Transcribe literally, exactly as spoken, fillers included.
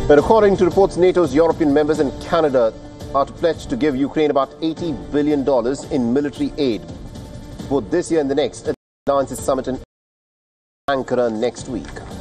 But according to reports, NATO's European members and Canada are to pledge to give Ukraine about eighty billion dollars in military aid both this year and the next. At the Alliance's summit in Ankara next week.